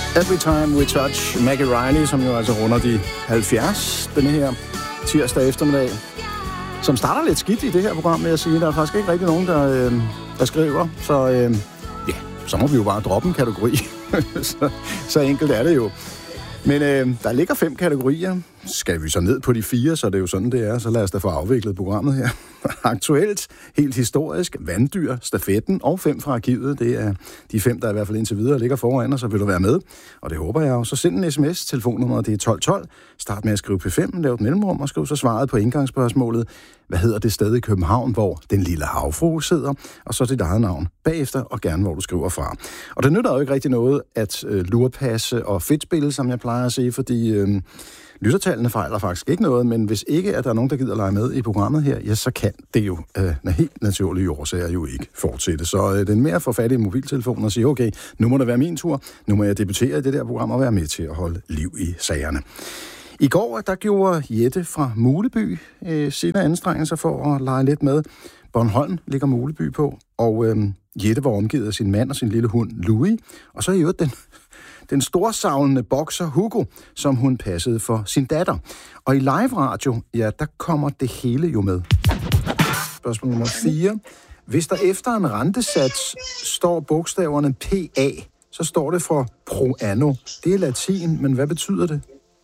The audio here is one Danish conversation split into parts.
Every Time We Touch, Maggie Reilly, som jo altså runder de 70 denne her tirsdag eftermiddag, som starter lidt skidt i det her program, vil jeg sige. Der er faktisk ikke rigtig nogen, der skriver, så ja, så må vi jo bare droppe en kategori. så enkelt er det jo. Men der ligger 5 kategorier. Skal vi så ned på de 4, så det er jo sådan, det er. Så lad os da få afviklet programmet her. Aktuelt, helt historisk, vanddyr, stafetten og 5 fra arkivet. Det er de 5, der i hvert fald indtil videre ligger foran, og så vil du være med. Og det håber jeg jo. Så send en sms. Telefonnummeret det er 1212. Start med at skrive P5, lav et mellemrum og skriv så svaret på indgangsspørgsmålet. Hvad hedder det sted i København, hvor den lille havfrue sidder? Og så dit eget navn bagefter, og gerne hvor du skriver fra. Og det nytter jo ikke rigtig noget at lurpasse og fedtspille, som jeg plejer at sige, fordi lyttertallene fejler faktisk ikke noget, men hvis ikke at der er nogen, der gider lege med i programmet her, ja, så kan det jo helt naturlige årsager jo ikke fortsætte. Så den mere få fat i mobiltelefonen og sige, okay, nu må det være min tur, nu må jeg debutere i det der program og være med til at holde liv i sagerne. I går, der gjorde Jette fra Muleby sine anstrengelser for at lege lidt med. Bornholm ligger Muleby på, og Jette var omgivet af sin mand og sin lille hund Louis, og så i øvrigt den storsavlende bokser Hugo, som hun passede for sin datter. Og i live radio, ja, der kommer det hele jo med. Spørgsmål nummer 4. Hvis der efter en rentesats står bogstaverne PA, så står det for pro anno. Det er latin, men hvad betyder det?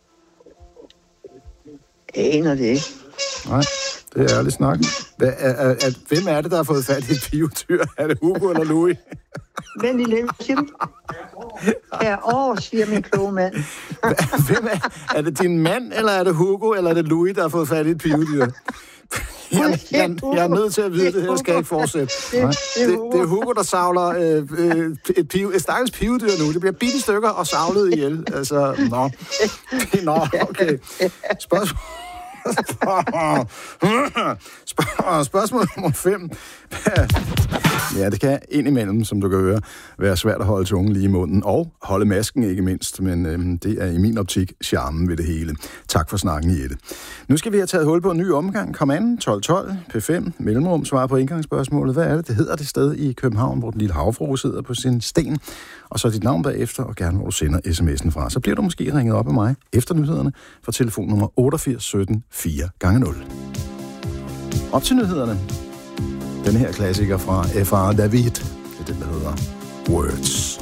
Jeg aner det ikke. Nej, det er ærlig snak. Hvem er det, der har fået fat i et pivedyr? Er det Hugo eller Louis? Vent lige lidt, siger du? Siger min kloge mand. Hvem er det din mand, eller er det Hugo, eller er det Louis, der har fået fat i et pivedyr? Jeg er nødt til at vide, det her skal ikke fortsætte. Det er Hugo, der savler et stakkels pivedyr nu. Det bliver bitte stykker og savlet ihjel. Altså, okay. Spørgsmål nummer 5. Ja, det kan indimellem, som du kan høre, være svært at holde tungen lige i munden, og holde masken ikke mindst, men det er i min optik charmen ved det hele. Tak for snakken, Jette. Nu skal vi have taget hul på en ny omgang. Kom an, 1212, P5, mellemrum, svar på indgangsspørgsmålet. Hvad er det? Det hedder det sted i København, hvor den lille havfrue sidder på sin sten, og så dit navn bagefter, og gerne hvor du sender sms'en fra. Så bliver du måske ringet op af mig efter nyhederne fra telefonnummer 88 17 4 gange 0. Op til nyhederne. Den her klassiker fra F.R. David, det er den, der hedder Words.